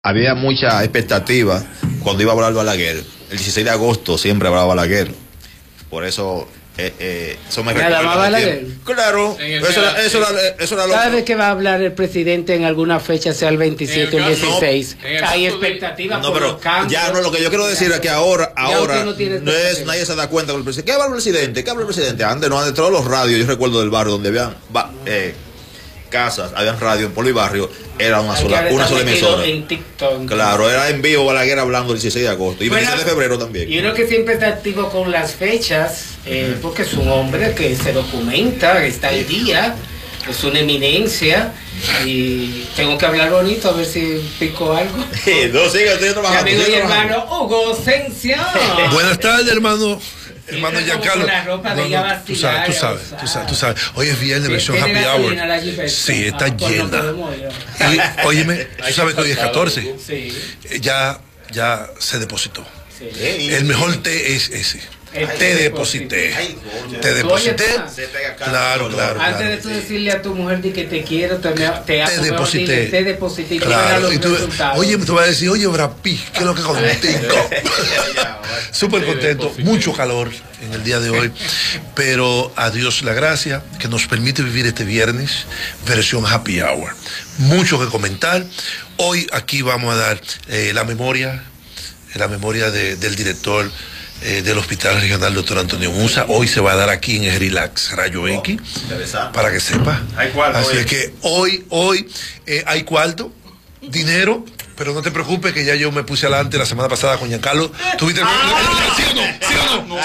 Había mucha expectativa cuando iba a hablar Balaguer. El 16 de agosto siempre hablaba Balaguer. Por eso, eso me ¿Nada más Balaguer? Claro, eso era lo... Cada vez que va a hablar el presidente en alguna fecha, sea el 27 o el 16, hay expectativa por los cambios. Ya no, lo que yo quiero decir es que ahora no es, nadie se da cuenta con el presidente. ¿Qué habla el presidente? ¿Qué habla el presidente? Antes de todos los radios, yo recuerdo del barrio donde habían casas, habían radio en Pueblo y Barrio, era una sola emisora. En TikTok. Claro, era en vivo Balaguer hablando el 16 de agosto y el 16 de febrero también. Y uno que siempre está activo con las fechas, porque es un hombre que se documenta, está al día, es una eminencia, y tengo que hablar bonito a ver si pico algo. No, siga, estoy trabajando. Mi amigo y hermano Hugo Sencio. Buenas tardes, hermano. Hermano Giancarlo, tú sabes. Hoy es viernes, versión Happy Hour. Sí, está llena. Óyeme, tú sabes que hoy es 14. Sí. Ya se depositó. Sí. El mejor té es ese. Te deposité. Te deposité. Claro. Antes de tú decirle a tu mujer de que te quiero, te amo, te deposité. Te deposité. Claro. Y tú, oye, te vas a decir, oye, Brapi, ¿qué es lo que contigo? Súper contento, mucho calor en el día de hoy, pero a Dios la gracia que nos permite vivir este viernes, versión Happy Hour. Mucho que comentar. Hoy aquí vamos a dar la memoria del director del Hospital Regional Dr. Antonio Musa. Hoy se va a dar aquí en el Relax Rayo X, para que sepa. Así es que hoy hay cuarto, dinero, pero no te preocupes que ya yo me puse adelante la semana pasada con Giancarlo. ¿Tuviste? ¿Sí o no?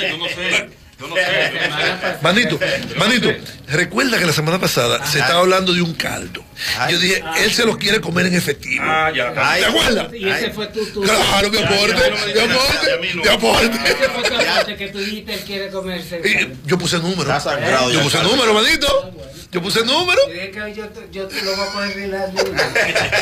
Yo no sé. Manito, recuerda que la semana pasada se estaba hablando de un caldo. Yo dije, él se lo quiere comer en efectivo. ¿Te acuerdas? Y ese fue tu Claro, mi aporte. Ese fue tu aporte que tú dijiste, él quiere comerse. Yo puse número. Manito. Yo puse número. Yo te lo voy a poner en la duda.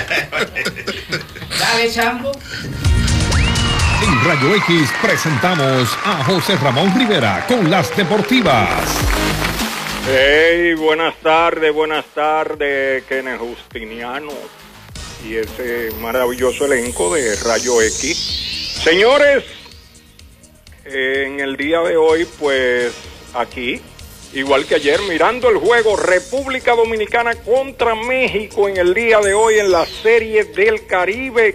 Dale, chambo. En Rayo X presentamos a José Ramón Rivera con las deportivas. Hey, buenas tardes, Kenneth Justiniano y ese maravilloso elenco de Rayo X. Señores, en el día de hoy, pues aquí, igual que ayer, mirando el juego República Dominicana contra México en el día de hoy en la Serie del Caribe,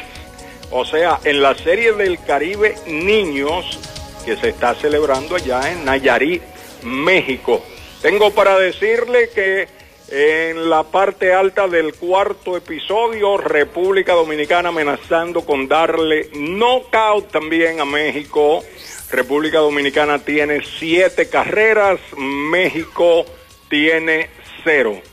en la Serie del Caribe Niños, que se está celebrando allá en Nayarit, México. Tengo para decirle que en la parte alta del cuarto episodio, República Dominicana amenazando con darle knockout también a México. República Dominicana tiene 7 carreras, México tiene 0.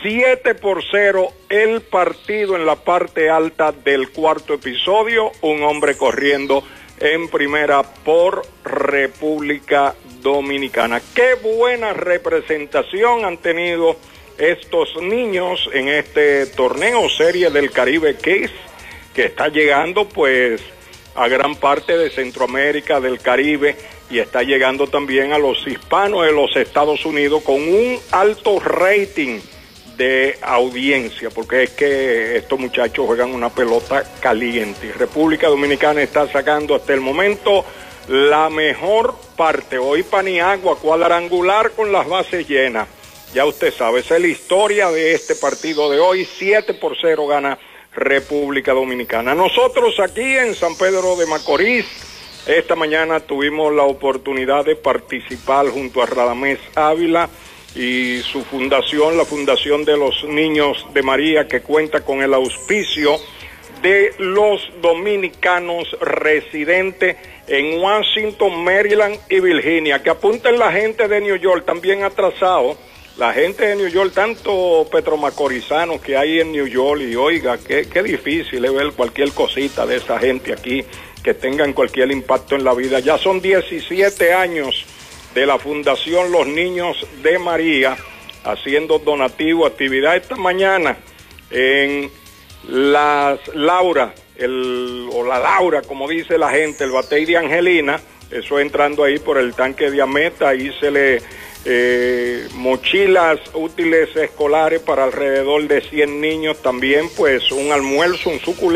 7-0 el partido en la parte alta del cuarto episodio, un hombre corriendo en primera por República Dominicana. Qué buena representación han tenido estos niños en este torneo Serie del Caribe Case, que está llegando pues a gran parte de Centroamérica, del Caribe, y está llegando también a los hispanos de los Estados Unidos con un alto rating de audiencia, porque es que estos muchachos juegan una pelota caliente y República Dominicana está sacando hasta el momento la mejor parte. Hoy Paniagua cuadrangular con las bases llenas, ya usted sabe, esa es la historia de este partido de hoy. 7-0 gana República Dominicana. Nosotros aquí en San Pedro de Macorís esta mañana tuvimos la oportunidad de participar junto a Radamés Ávila y su fundación, la Fundación de los Niños de María, que cuenta con el auspicio de los dominicanos residentes en Washington, Maryland y Virginia. Que apunten la gente de New York, también atrasado. La gente de New York, tanto petromacorizanos que hay en New York, y oiga, qué difícil es ver cualquier cosita de esa gente aquí, que tengan cualquier impacto en la vida. Ya son 17 años de la Fundación Los Niños de María, haciendo donativo, actividad esta mañana en la Laura, como dice la gente, el batey de Angelina, eso entrando ahí por el tanque de Ameta, ahí se le mochilas útiles escolares para alrededor de 100 niños también, pues un almuerzo, un suculento